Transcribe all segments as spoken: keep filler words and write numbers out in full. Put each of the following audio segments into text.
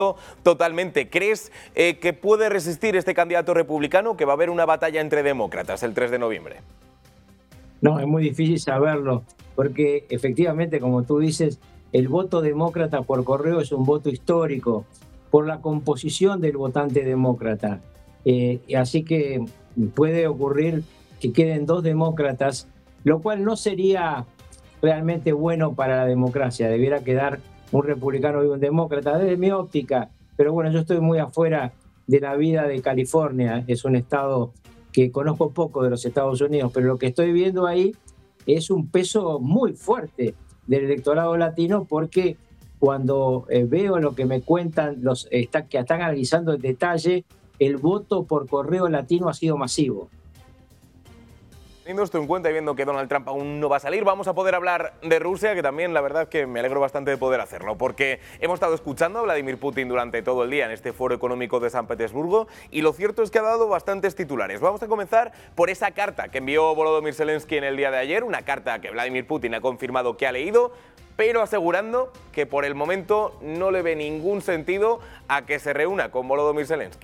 totalmente. ¿Crees eh, que puede resistir este candidato republicano, que va a haber una batalla entre demócratas el tres de noviembre? No, es muy difícil saberlo, porque efectivamente, como tú dices, el voto demócrata por correo es un voto histórico por la composición del votante demócrata. Eh, así que puede ocurrir que queden dos demócratas, lo cual no sería realmente bueno para la democracia. Debiera quedar un republicano y un demócrata, desde mi óptica. Pero bueno, yo estoy muy afuera de la vida de California. Es un estado que conozco poco de los Estados Unidos, pero lo que estoy viendo ahí es un peso muy fuerte del electorado latino, porque cuando eh, veo lo que me cuentan los está, que están analizando en detalle, el voto por correo latino ha sido masivo. Teniendo esto en cuenta y viendo que Donald Trump aún no va a salir, vamos a poder hablar de Rusia, que también la verdad que me alegro bastante de poder hacerlo, porque hemos estado escuchando a Vladimir Putin durante todo el día en este foro económico de San Petersburgo, y lo cierto es que ha dado bastantes titulares. Vamos a comenzar por esa carta que envió Volodymyr Zelensky en el día de ayer, una carta que Vladimir Putin ha confirmado que ha leído, pero asegurando que por el momento no le ve ningún sentido a que se reúna con Volodymyr Zelensky.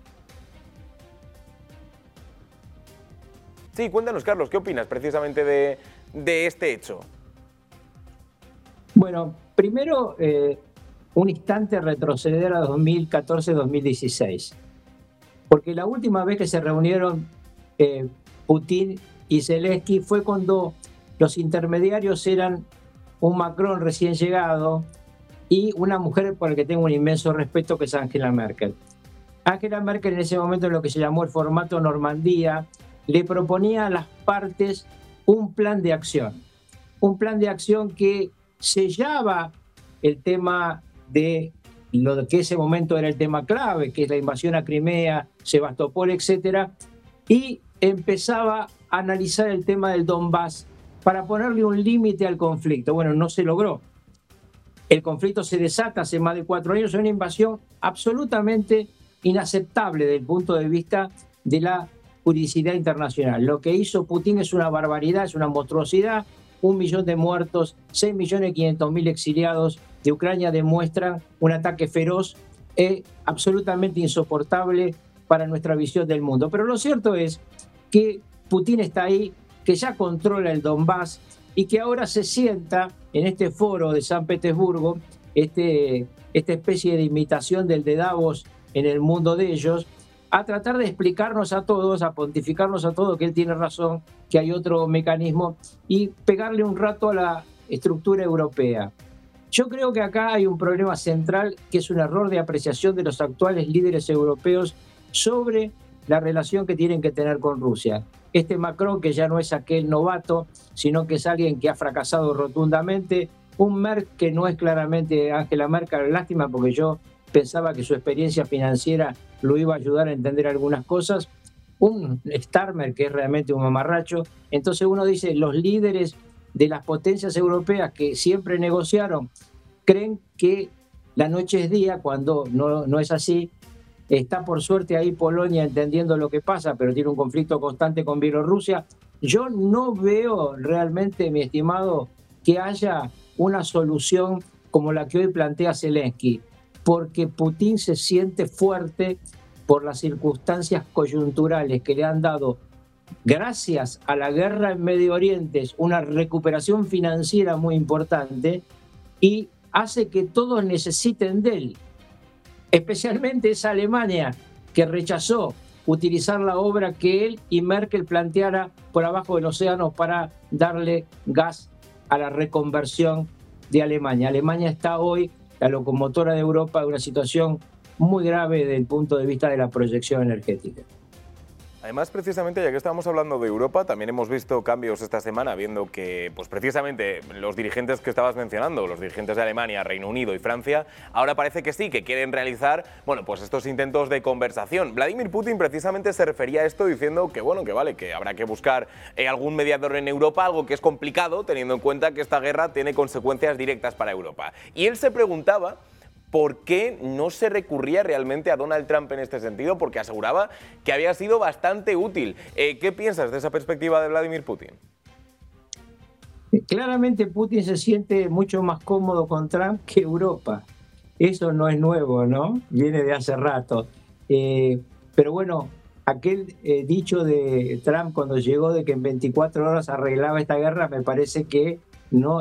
Sí, cuéntanos, Carlos, ¿qué opinas precisamente de, de este hecho? Bueno, primero, eh, un instante retroceder a dos mil catorce dos mil dieciséis, porque la última vez que se reunieron eh, Putin y Zelensky fue cuando los intermediarios eran un Macron recién llegado y una mujer por la que tengo un inmenso respeto, que es Angela Merkel. Angela Merkel en ese momento, en lo que se llamó el formato Normandía, le proponía a las partes un plan de acción, un plan de acción que sellaba el tema de lo que ese momento era el tema clave, que es la invasión a Crimea, Sebastopol, etcétera, y empezaba a analizar el tema del Donbass para ponerle un límite al conflicto. Bueno, no se logró. El conflicto se desata hace más de cuatro años, es una invasión absolutamente inaceptable desde el punto de vista de la juridicidad internacional. Lo que hizo Putin es una barbaridad, es una monstruosidad. Un millón de muertos, seis millones quinientos mil exiliados de Ucrania demuestran un ataque feroz e absolutamente insoportable para nuestra visión del mundo. Pero lo cierto es que Putin está ahí, que ya controla el Donbass y que ahora se sienta en este foro de San Petersburgo, este, esta especie de imitación del de Davos en el mundo de ellos, a tratar de explicarnos a todos, a pontificarnos a todos que él tiene razón, que hay otro mecanismo, y pegarle un rato a la estructura europea. Yo creo que acá hay un problema central, que es un error de apreciación de los actuales líderes europeos sobre la relación que tienen que tener con Rusia. Este Macron, que ya no es aquel novato, sino que es alguien que ha fracasado rotundamente, un Merkel que no es claramente Angela Merkel, lástima, porque yo pensaba que su experiencia financiera lo iba a ayudar a entender algunas cosas, un Starmer que es realmente un mamarracho. Entonces uno dice, los líderes de las potencias europeas que siempre negociaron creen que la noche es día, cuando no, no es así. Está por suerte ahí Polonia entendiendo lo que pasa, pero tiene un conflicto constante con Bielorrusia. Yo no veo realmente, mi estimado, que haya una solución como la que hoy plantea Zelensky, porque Putin se siente fuerte por las circunstancias coyunturales que le han dado, gracias a la guerra en Medio Oriente, una recuperación financiera muy importante, y hace que todos necesiten de él, especialmente esa Alemania que rechazó utilizar la obra que él y Merkel planteara por abajo del océano para darle gas a la reconversión de Alemania. Alemania está hoy, la locomotora de Europa, en una situación muy grave desde el punto de vista de la proyección energética. Además, precisamente, ya que estábamos hablando de Europa, también hemos visto cambios esta semana, viendo que, pues precisamente, los dirigentes que estabas mencionando, los dirigentes de Alemania, Reino Unido y Francia, ahora parece que sí, que quieren realizar, bueno, pues estos intentos de conversación. Vladimir Putin precisamente se refería a esto diciendo que, bueno, que vale, que habrá que buscar eh, algún mediador en Europa, algo que es complicado, teniendo en cuenta que esta guerra tiene consecuencias directas para Europa. Y él se preguntaba ¿por qué no se recurría realmente a Donald Trump en este sentido? Porque aseguraba que había sido bastante útil. Eh, ¿Qué piensas de esa perspectiva de Vladimir Putin? Claramente Putin se siente mucho más cómodo con Trump que Europa. eso no es nuevo, ¿no? Viene de hace rato. Eh, pero bueno, aquel eh, dicho de Trump cuando llegó de que en veinticuatro horas arreglaba esta guerra, me parece que no